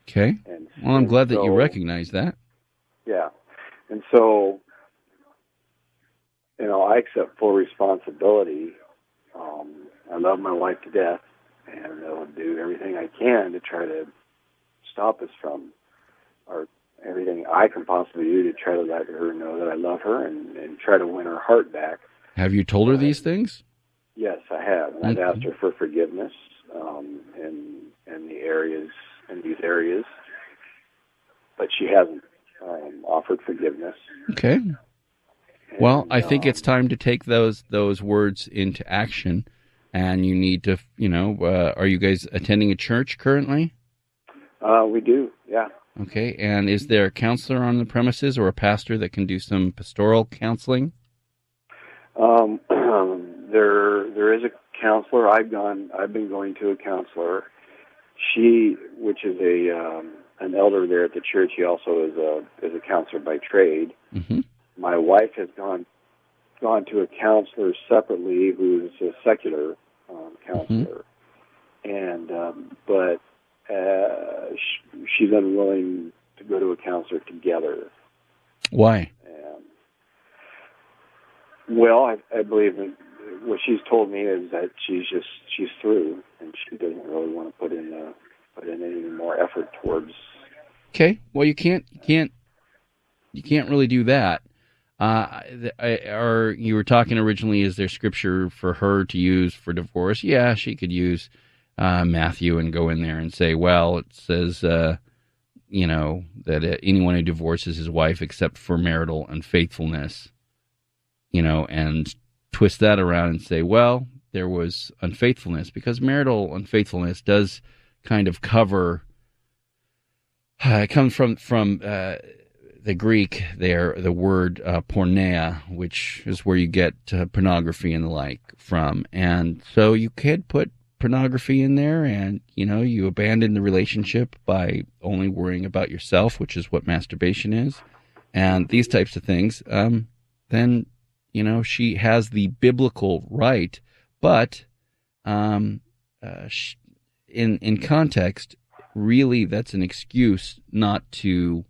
Okay. And, Well, I'm glad that you so, recognize that. yeah. And so, I accept full responsibility. I love my wife to death, and I'll do everything I can to try to stop us from, or everything I can possibly do to try to let her know that I love her and try to win her heart back. Have you told her these things? Yes, I have, and I've asked her for forgiveness in these areas, but she hasn't offered forgiveness. Okay. Well, I think it's time to take those words into action, and you need to, are you guys attending a church currently? We do, yeah. Okay, and is there a counselor on the premises or a pastor that can do some pastoral counseling? There is a counselor. I've been going to a counselor. Which is an elder there at the church. He also is a counselor by trade. Mm-hmm. My wife has gone to a counselor separately, who's a secular counselor, and but she's unwilling to go to a counselor together. Why? Well, I believe that what she's told me is that she's through, and she doesn't really want to put in any more effort towards. Okay, well, you can't really do that. Or you were talking originally, is there scripture for her to use for divorce? Yeah, she could use Matthew and go in there and say, well, it says, that anyone who divorces his wife except for marital unfaithfulness, and twist that around and say, well, there was unfaithfulness, because marital unfaithfulness does kind of cover. It comes from the Greek there, the word porneia, which is where you get pornography and the like from. And so you could put pornography in there, and, you abandon the relationship by only worrying about yourself, which is what masturbation is, and these types of things. Then, she has the biblical right, but in context, really, that's an excuse not to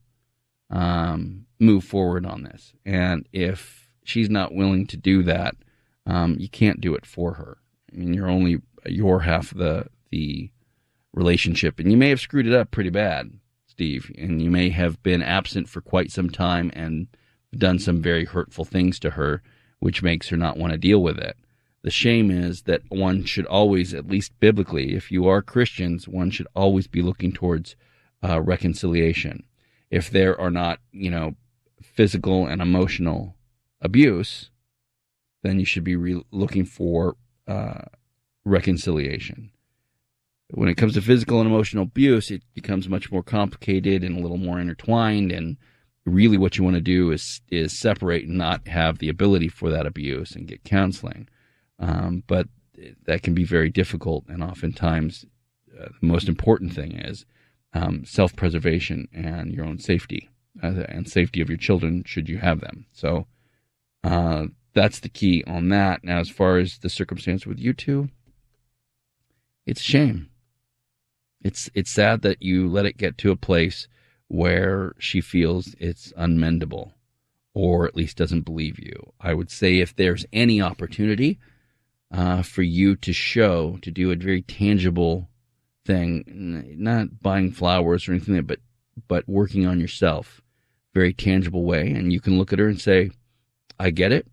move forward on this. And if she's not willing to do that, you can't do it for her. I mean, you're only your half of the relationship, and you may have screwed it up pretty bad, Steve, and you may have been absent for quite some time and done some very hurtful things to her, which makes her not want to deal with it. The shame is that one should always, at least biblically, if you are Christians, one should always be looking towards reconciliation. If there are not, physical and emotional abuse, then you should be looking for reconciliation. When it comes to physical and emotional abuse, it becomes much more complicated and a little more intertwined, and really what you want to do is separate and not have the ability for that abuse and get counseling. But that can be very difficult, and oftentimes the most important thing is self-preservation and your own safety, and safety of your children should you have them. So that's the key on that. Now, as far as the circumstance with you two, it's a shame. It's sad that you let it get to a place where she feels it's unmendable, or at least doesn't believe you. I would say if there's any opportunity for you to do a very tangible thing, not buying flowers or anything, but working on yourself, very tangible way, and you can look at her and say, I get it.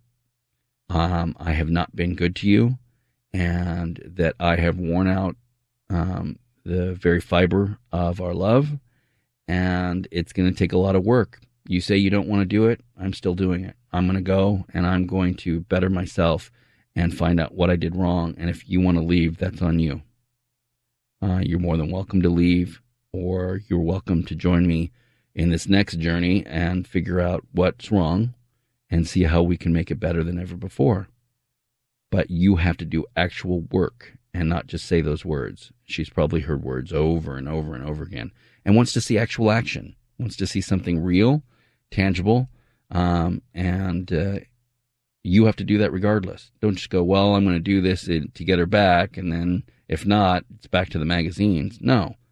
I have not been good to you, and that I have worn out the very fiber of our love, and it's going to take a lot of work. You say you don't want to do it. I'm still doing it. I'm going to go, and I'm going to better myself and find out what I did wrong. And if you want to leave, that's on you. You're more than welcome to leave, or you're welcome to join me in this next journey and figure out what's wrong and see how we can make it better than ever before. But you have to do actual work and not just say those words. She's probably heard words over and over and over again and wants to see actual action, wants to see something real, tangible, and you have to do that regardless. Don't just go, well, I'm going to do this to get her back, and then if not, it's back to the magazines. No,